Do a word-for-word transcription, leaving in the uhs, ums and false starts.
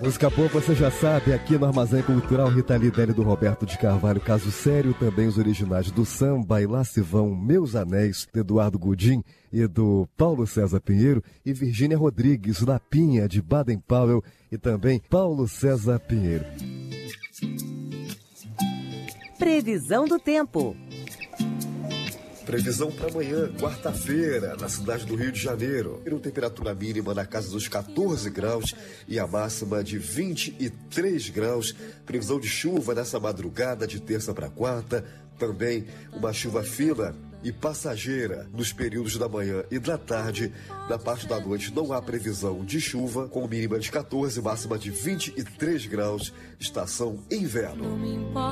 Música boa, você já sabe, aqui no Armazém Cultural Rita Lee, Délio do Roberto de Carvalho, Caso Sério, também os originais do samba e Lá Se Vão Meus Anéis, de Eduardo Gudim e do Paulo César Pinheiro, e Virgínia Rodrigues, Lapinha, de Baden Powell, e também Paulo César Pinheiro. Previsão do tempo. Previsão para amanhã, quarta-feira, na cidade do Rio de Janeiro. Temperatura mínima na casa dos catorze graus e a máxima de vinte e três graus. Previsão de chuva nessa madrugada de terça para quarta. Também uma chuva fina e passageira nos períodos da manhã e da tarde. Na parte da noite não há previsão de chuva, com mínima de catorze, máxima de vinte e três graus, estação inverno.